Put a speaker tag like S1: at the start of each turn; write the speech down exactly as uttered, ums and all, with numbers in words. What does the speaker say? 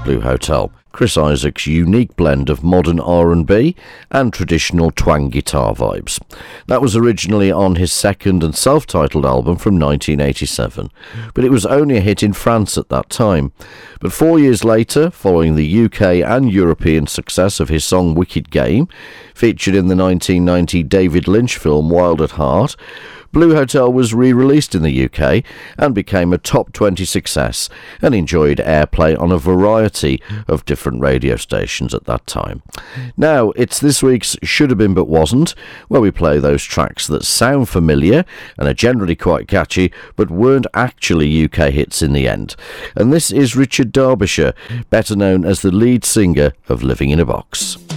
S1: Blue Hotel, Chris Isaak's unique blend of modern R and B and traditional twang guitar vibes. That was originally on his second and self-titled album from nineteen eighty-seven, but it was only a hit in France at that time. But four years later, following the U K and European success of his song Wicked Game, featured in the nineteen ninety David Lynch film Wild at Heart, Blue Hotel was re-released in the U K and became a top twenty success and enjoyed airplay on a variety of different radio stations at that time. Now, it's this week's Should Have Been But Wasn't, where we play those tracks that sound familiar and are generally quite catchy but weren't actually U K hits in the end. And this is Richard Derbyshire, better known as the lead singer of Living in a Box.